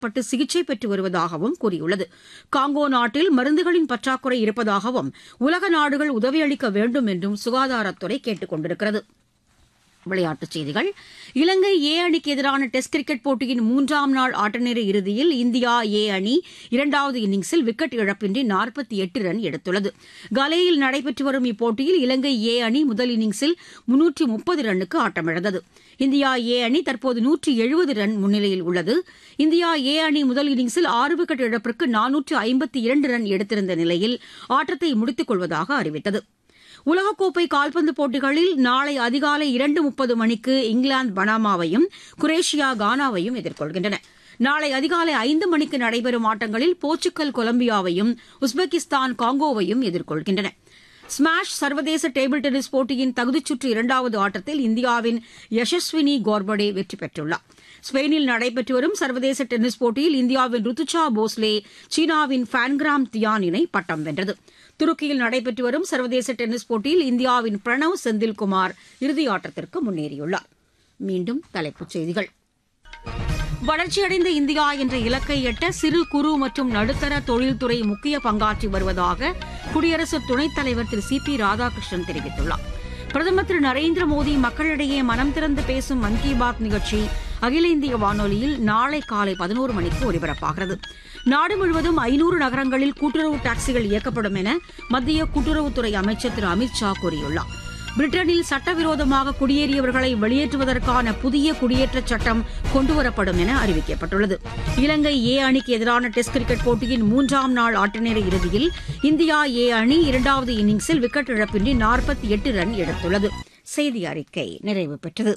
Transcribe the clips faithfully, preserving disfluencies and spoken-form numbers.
பட்டு சிகிச்சை பெற்று வருவதாகவும் கூறியுள்ளது. காங்கோ நாட்டில் மருந்துகளின் பற்றாக்குறை இருப்பதாகவும் உலக நாடுகள் உதவியளிக்க வேண்டும் என்றும் சுகாதாரத்துறை கேட்டுக் கொண்டிருக்கிறது. விளையாட்டுச் செய்திகள். இலங்கை ஏ அணிக்கு எதிரான டெஸ்ட் கிரிக்கெட் போட்டியின் மூன்றாம் நாள் ஆட்டநேர இறுதியில் இந்தியா ஏ அணி இரண்டாவது இன்னிங்ஸில் விக்கெட் இழப்பின்றி நாற்பத்தி எட்டு ரன் எடுத்துள்ளது. கலேயில் நடைபெற்று வரும் இப்போட்டியில் இலங்கை ஏ அணி முதல் இன்னிங்ஸில் முன்னூற்று முப்பது ரன்னுக்கு ஆட்டமிழந்தது. இந்தியா ஏ அணி தற்போது நூற்று எழுபது ரன் முன்னிலையில் உள்ளது. இந்தியா ஏ அணி முதல் இன்னிங்ஸில் ஆறு விக்கெட் இழப்பிற்கு நானூற்று ஐம்பத்தி இரண்டு ரன் எடுத்திருந்த நிலையில் ஆட்டத்தை முடித்துக் கொள்வதாக அறிவித்தது. உலகக்கோப்பை கால்பந்து போட்டிகளில் நாளை அதிகாலை இரண்டு முப்பது மணிக்கு இங்கிலாந்து பனாமாவையும் குரேஷியா கானாவையும் எதிர்கொள்கின்றன. நாளை அதிகாலை ஐந்து மணிக்கு நடைபெறும் ஆட்டங்களில் போர்ச்சுகல் கொலம்பியாவையும் உஸ்பெகிஸ்தான் காங்கோவையும் எதிர்கொள்கின்றன. ஸ்மாஷ் சர்வதேச டேபிள் டென்னிஸ் போட்டியின் தகுதிச்சுற்று இரண்டாவது ஆட்டத்தில் இந்தியாவின் யசஸ்வினி கோர்படே வெற்றி பெற்றுள்ளார். ஸ்பெயினில் நடைபெற்று வரும் சர்வதேச டென்னிஸ் போட்டியில் இந்தியாவின் ருத்துச்சா போஸ்லே சீனாவின் ஃபேன்கிராம் தியான் இணை பட்டம் வென்றது. துருக்கியில் நடைபெற்று வரும் சர்வதேச டென்னிஸ் போட்டியில் இந்தியாவின் பிரணவ் செந்தில்குமார் இறுதியாட்டத்திற்கு முன்னேறியுள்ளார். மீண்டும் தலைப்புச் செய்திகள். வளர்ச்சியடைந்த இந்தியா என்ற இலக்கை எட்ட சிறு குறு மற்றும் நடுத்தர தொழில்துறை முக்கிய பங்காற்றி வருவதாக குடியரசு துணைத் தலைவர் திரு சி பி ராதாகிருஷ்ணன் தெரிவித்துள்ளார். பிரதமர் திரு நரேந்திர மோடி மக்களிடையே மனம் திறந்து பேசும் மன் கி பாத் நிகழ்ச்சி அகில இந்திய வானொலியில் நாளை காலை பதினோரு மணிக்கு ஒலிபரப்பாகிறது. நாடு முழுவதும் ஐநூறு நகரங்களில் கூட்டுறவு டாக்ஸிகள் இயக்கப்படும் என மத்திய கூட்டுறவுத்துறை அமைச்சர் திரு அமித் ஷா கூறியுள்ளார். பிரிட்டனில் சட்டவிரோதமாக குடியேறியவர்களை வெளியேற்றுவதற்கான புதிய குடியேற்றச் சட்டம் கொண்டுவரப்படும் என அறிவிக்கப்பட்டுள்ளது. இலங்கை ஏ அணிக்கு எதிரான டெஸ்ட் கிரிக்கெட் போட்டியின் மூன்றாம் நாள் ஆட்டநேர இறுதியில் இந்தியா ஏ அணி இரண்டாவது இன்னிங்ஸில் விக்கெட் இழப்பின்றி நாற்பத்தி எட்டு ரன் எடுத்துள்ளது. செய்தி அறிக்கை நிறைவு பெற்றது.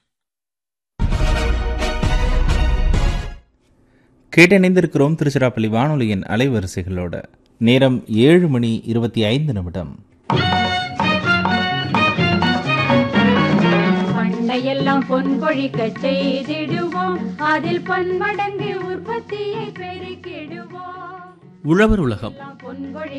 கேட்டணிந்திருக்கிறோம் திருச்சிராப்பள்ளி வானொலியின் அலைவரிசைகளோட. நேரம் ஏழு மணி இருபத்தி ஐந்து நிமிடம். எல்லாம் பொன் பொழிக்க செய்திடுவோம், அதில் பன்மடங்கு உற்பத்தியை பெருக்கிடுவோம். உழவர் உலகம். பொன் பொழிக்க